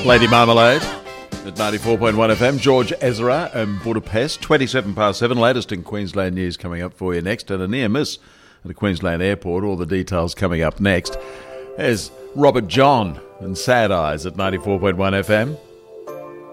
Lady Marmalade at 94.1 FM. George Ezra and Budapest. 27 past 7. Latest in Queensland news coming up for you next. And a near miss at the Queensland airport. All the details coming up next. There's Robert John and Sad Eyes at 94.1 FM.